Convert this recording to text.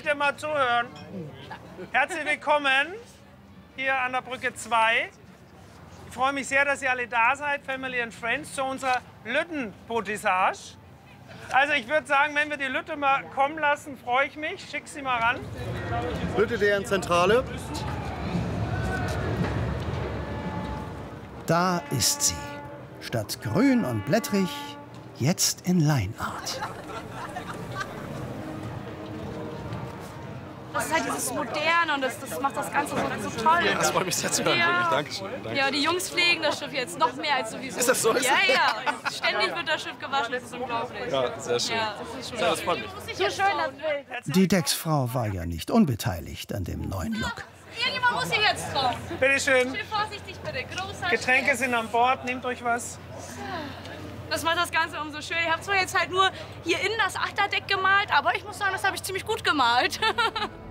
bitte mal zuhören. Herzlich willkommen hier an der Brücke 2. Ich freue mich sehr, dass ihr alle da seid, Family and Friends, zu unserer Lüttenbotissage. Also ich würde sagen, wenn wir die Lütte mal kommen lassen, freue ich mich. Schick sie mal ran. Lütte deren Zentrale. Da ist sie. Statt grün und blättrig, jetzt in Leinart. Das ist halt dieses Moderne und das macht das Ganze so toll. Ja, das freut mich sehr zu hören. Ja. Dankeschön. Danke. Ja, die Jungs pflegen das Schiff jetzt noch mehr als sowieso. Ist das so? Ja, ja. Ständig wird das Schiff gewaschen, das ist unglaublich. Ja, sehr schön. Ja, das ist schon Ja, das freut mich. so schön, das Bild. Die Decksfrau war ja nicht unbeteiligt an dem neuen Look. Irgendjemand muss hier jetzt drauf. Bitte schön. Schön vorsichtig bitte, großer Getränke Schritt. sind an Bord, nehmt euch was. Das macht das Ganze umso schön. Ich habe zwar jetzt halt nur hier innen das Achterdeck gemalt, aber ich muss sagen, das habe ich ziemlich gut gemalt.